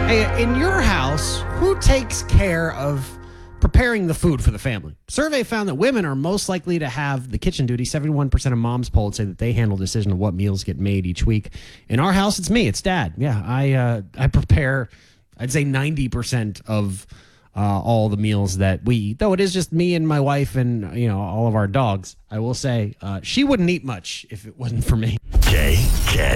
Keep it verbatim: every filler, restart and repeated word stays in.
Hey, in your house, who takes care of preparing the food for the family? Survey found that women are most likely to have the kitchen duty. seventy-one percent of moms polled say that they handle the decision of what meals get made each week. In our house, it's me. It's Dad. Yeah, I uh, I prepare, I'd say ninety percent of uh, all the meals that we eat, though it is just me and my wife and, you know, all of our dogs. I will say uh, she wouldn't eat much if it wasn't for me. K K.